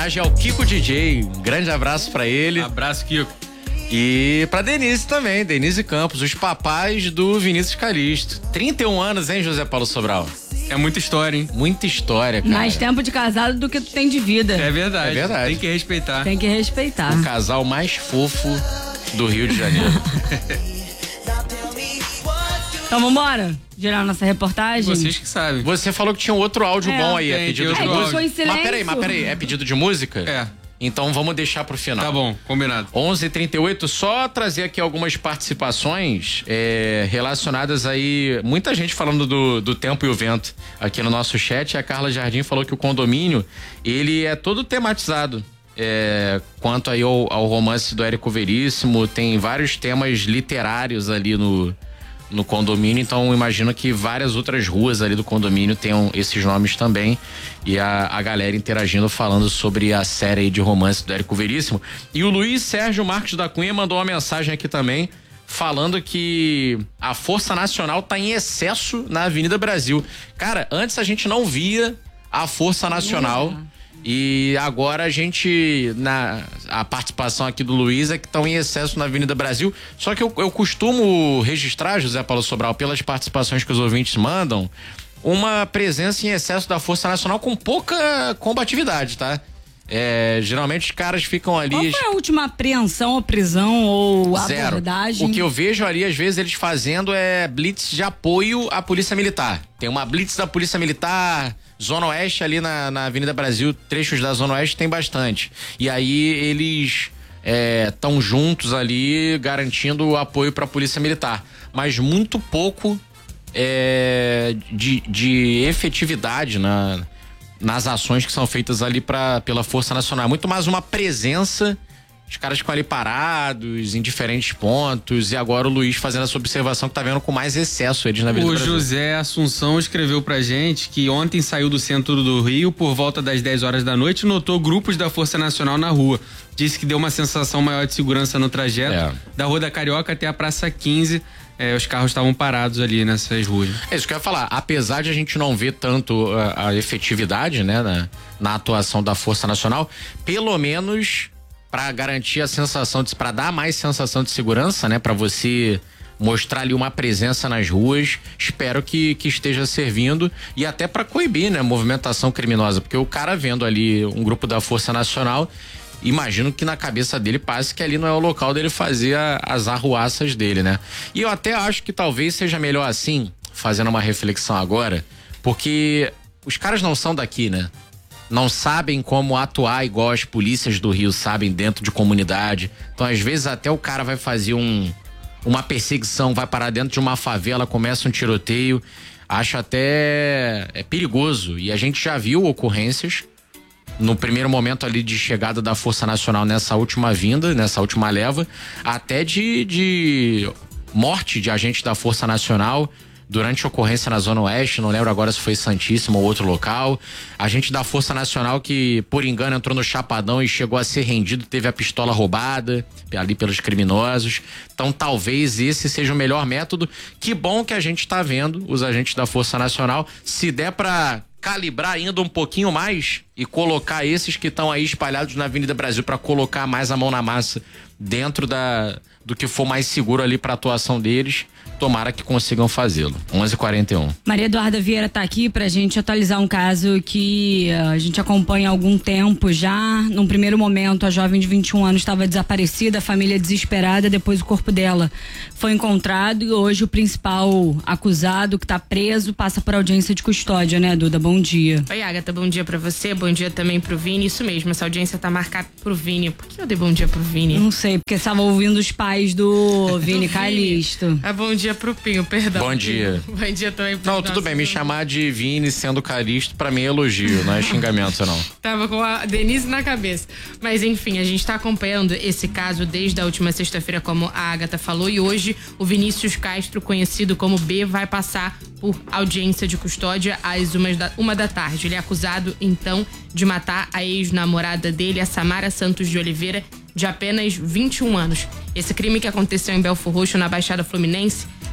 reportagem é o Kiko DJ. Um grande abraço pra ele. Abraço, Kiko. E pra Denise também, Denise Campos, os papais do Vinícius Calixto. 31 anos, hein, José Paulo Sobral? É muita história, hein? Muita história, cara. Mais tempo de casado do que tu tem de vida. É verdade. É verdade. Tem que respeitar. Tem que respeitar. O casal mais fofo do Rio de Janeiro. Então vambora? Gerar nossa reportagem? Vocês que sabem. Você falou que tinha um outro áudio bom aí, é tem, pedido tem de outro música. áudio. Foi em silêncio. Mas peraí, é pedido de música? É. Então vamos deixar pro final. Tá bom, combinado. 11h38, só trazer aqui algumas participações relacionadas aí, muita gente falando do tempo e o vento aqui no nosso chat. A Carla Jardim falou que o condomínio, ele é todo tematizado. Quanto aí ao romance do Érico Veríssimo, tem vários temas literários ali no condomínio, então imagino que várias outras ruas ali do condomínio tenham esses nomes também, e a galera interagindo, falando sobre a série aí de romance do Érico Veríssimo. E o Luiz Sérgio Marques da Cunha mandou uma mensagem aqui também, falando que a Força Nacional tá em excesso na Avenida Brasil. Cara, antes a gente não via a Força Nacional. E agora a participação aqui do Luiz é que estão em excesso na Avenida Brasil. Só que eu costumo registrar, José Paulo Sobral, pelas participações que os ouvintes mandam, uma presença em excesso da Força Nacional com pouca combatividade, tá? Geralmente os caras ficam ali... Qual foi a última apreensão ou prisão ou abordagem? O que eu vejo ali, às vezes, eles fazendo blitz de apoio à Polícia Militar. Tem uma blitz da Polícia Militar, Zona Oeste ali na Avenida Brasil, trechos da Zona Oeste tem bastante. E aí eles estão juntos ali, garantindo o apoio para a Polícia Militar. Mas muito pouco de efetividade nas ações que são feitas ali pela Força Nacional. Muito mais uma presença, os caras ficam ali parados em diferentes pontos, e agora o Luiz fazendo essa observação que tá vendo com mais excesso eles na Avenida Brasil. O José Assunção escreveu pra gente que ontem saiu do centro do Rio por volta das 10 horas da noite e notou grupos da Força Nacional na rua. Disse que deu uma sensação maior de segurança no trajeto da Rua da Carioca até a Praça 15. Os carros estavam parados ali nessas ruas. É isso que eu ia falar. Apesar de a gente não ver tanto a efetividade, né, na atuação da Força Nacional, pelo menos para garantir a sensação para dar mais sensação de segurança, né, para você mostrar ali uma presença nas ruas, espero que esteja servindo, e até para coibir, né, movimentação criminosa, porque o cara vendo ali um grupo da Força Nacional, imagino que na cabeça dele passe que ali não é o local dele fazer as arruaças dele, né? E eu até acho que talvez seja melhor assim, fazendo uma reflexão agora, porque os caras não são daqui, né? Não sabem como atuar igual as polícias do Rio sabem dentro de comunidade. Então, às vezes, até o cara vai fazer uma perseguição, vai parar dentro de uma favela, começa um tiroteio. Acho até perigoso. E a gente já viu ocorrências no primeiro momento ali de chegada da Força Nacional nessa última vinda, nessa última leva, até de morte de agente da Força Nacional durante a ocorrência na Zona Oeste, não lembro agora se foi Santíssimo ou outro local. Agente da Força Nacional que, por engano, entrou no Chapadão e chegou a ser rendido, teve a pistola roubada ali pelos criminosos. Então, talvez esse seja o melhor método. Que bom que a gente está vendo os agentes da Força Nacional. Se der para calibrar ainda um pouquinho mais e colocar esses que estão aí espalhados na Avenida Brasil para colocar mais a mão na massa dentro do que for mais seguro ali para a atuação deles, tomara que consigam fazê-lo. 11h41. Maria Eduarda Vieira tá aqui pra gente atualizar um caso que a gente acompanha há algum tempo já. Num primeiro momento, a jovem de 21 anos estava desaparecida, a família desesperada, depois o corpo dela foi encontrado e hoje o principal acusado, que tá preso, passa por audiência de custódia, né, Duda? Bom dia. Oi, Agatha, bom dia pra você, bom dia também pro Vini. Isso mesmo, essa audiência tá marcada pro Vini. Por que eu dei bom dia pro Vini? Não sei, porque estava ouvindo os pais do Vini Calixto. Bom dia pro Pinho, perdão. Bom dia. Bom dia também pro Não, tudo bem, me chamar de Vini sendo Calixto pra mim é elogio, não é xingamento não. Tava com a Denise na cabeça. Mas enfim, a gente tá acompanhando esse caso desde a última sexta-feira, como a Agatha falou, e hoje o Vinícius Castro, conhecido como B, vai passar por audiência de custódia às 1h da tarde. Ele é acusado, então, de matar a ex-namorada dele, a Samara Santos de Oliveira, de apenas 21 anos. Esse crime que aconteceu em Belfor Roxo, na Baixada Fluminense,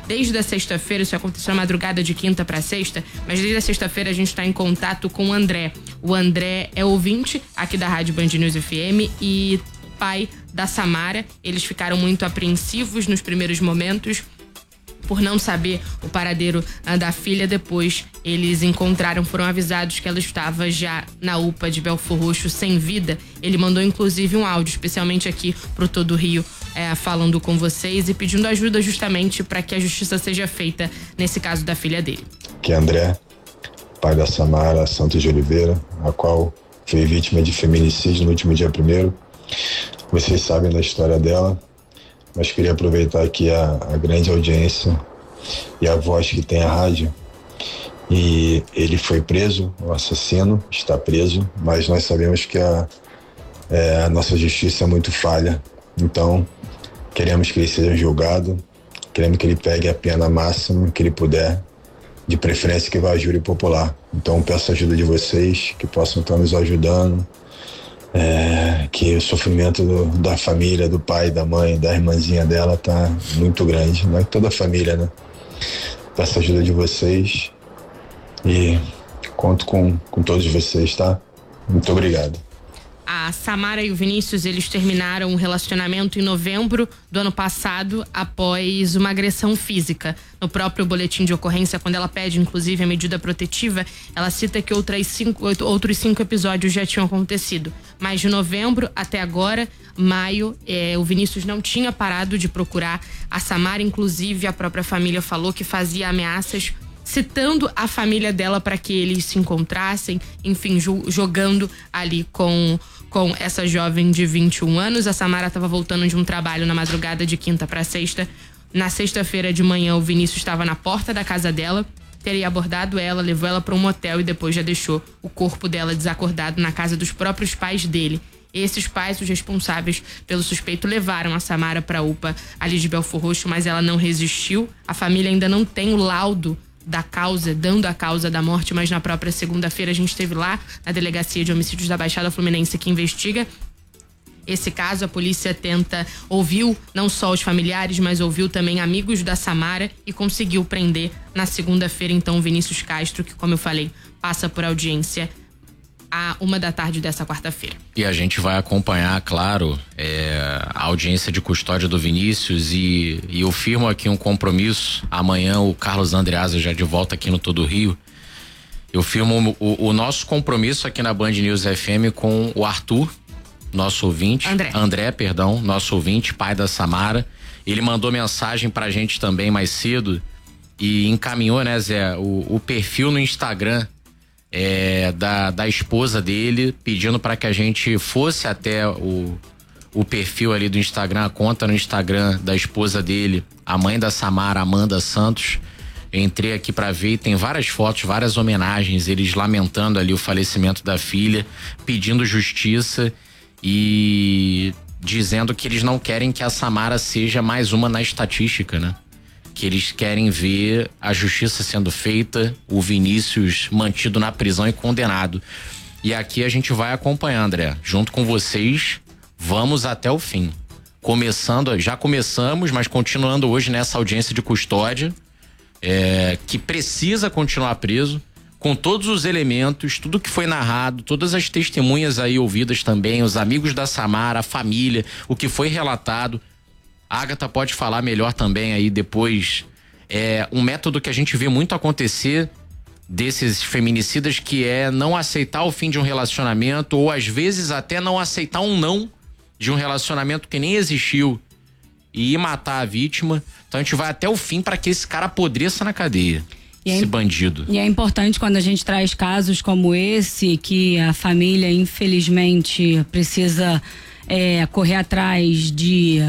Desde a sexta-feira, isso aconteceu na madrugada de quinta para sexta, mas desde a sexta-feira a gente está em contato com o André. O André é ouvinte aqui da Rádio Band News FM e pai da Samara. Eles ficaram muito apreensivos nos primeiros momentos por não saber o paradeiro da filha. Depois eles foram avisados que ela estava já na UPA de Belfor Roxo sem vida. Ele mandou inclusive um áudio, especialmente aqui pro Todo Rio, falando com vocês e pedindo ajuda justamente para que a justiça seja feita nesse caso da filha dele. Que é André, pai da Samara Santos de Oliveira, a qual foi vítima de feminicídio no último dia 1º. Vocês sabem da história dela, mas queria aproveitar aqui a grande audiência e a voz que tem a rádio. E ele foi preso, o assassino está preso, mas nós sabemos que a nossa justiça é muito falha. Então, queremos que ele seja julgado, queremos que ele pegue a pena máxima que ele puder, de preferência que vá a júri popular. Então, peço a ajuda de vocês, que possam estar nos ajudando, que o sofrimento da família, do pai, da mãe, da irmãzinha dela tá muito grande, não é toda a família, né? Peço a ajuda de vocês e conto com todos vocês, tá? Muito obrigado. A Samara e o Vinícius, eles terminaram um relacionamento em novembro do ano passado após uma agressão física. No próprio boletim de ocorrência, quando ela pede inclusive a medida protetiva, ela cita que outros 5 episódios já tinham acontecido. Mas de novembro até agora, maio, o Vinícius não tinha parado de procurar a Samara. Inclusive a própria família falou que fazia ameaças, citando a família dela para que eles se encontrassem, enfim, jogando ali com essa jovem de 21 anos. A Samara estava voltando de um trabalho na madrugada de quinta para sexta. Na sexta-feira de manhã, o Vinícius estava na porta da casa dela, teria abordado ela, levou ela para um motel e depois já deixou o corpo dela desacordado na casa dos próprios pais dele. Esses pais, os responsáveis pelo suspeito, levaram a Samara para a UPA ali de Belfor Roxo, mas ela não resistiu. A família ainda não tem o laudo da causa, dando a causa da morte, mas na própria segunda-feira a gente esteve lá na Delegacia de Homicídios da Baixada Fluminense que investiga esse caso. A polícia ouviu não só os familiares, mas ouviu também amigos da Samara e conseguiu prender na segunda-feira, então, o Vinícius Castro, que, como eu falei, passa por audiência à 1h dessa quarta-feira. E a gente vai acompanhar, claro, a audiência de custódia do Vinícius e eu firmo aqui um compromisso. Amanhã o Carlos Andreasa já de volta aqui no Todo Rio. Eu firmo o nosso compromisso aqui na Band News FM com o Arthur, nosso ouvinte. André, nosso ouvinte, pai da Samara. Ele mandou mensagem pra gente também mais cedo e encaminhou, né, Zé, o perfil no Instagram da esposa dele, pedindo para que a gente fosse até o perfil ali do Instagram, a conta no Instagram da esposa dele, a mãe da Samara, Amanda Santos. Eu entrei aqui para ver e tem várias fotos, várias homenagens, eles lamentando ali o falecimento da filha, pedindo justiça e dizendo que eles não querem que a Samara seja mais uma na estatística, né? Que eles querem ver a justiça sendo feita, o Vinícius mantido na prisão e condenado. E aqui a gente vai acompanhar, André, junto com vocês, vamos até o fim. Já começamos, mas continuando hoje nessa audiência de custódia, que precisa continuar preso, com todos os elementos, tudo que foi narrado, todas as testemunhas aí ouvidas também, os amigos da Samara, a família, o que foi relatado. A Agatha pode falar melhor também aí depois. Um método que a gente vê muito acontecer desses feminicidas, que é não aceitar o fim de um relacionamento, ou às vezes até não aceitar um não de um relacionamento que nem existiu e ir matar a vítima. Então a gente vai até o fim para que esse cara apodreça na cadeia. Esse bandido. E é importante quando a gente traz casos como esse, que a família infelizmente precisa correr atrás de